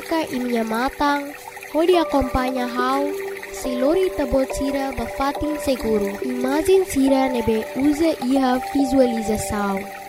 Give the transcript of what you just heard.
Saka e minha matang, pode acompanhar how se lori tabot sira bafating seguro. Imagem sira nebe usa iha visualização.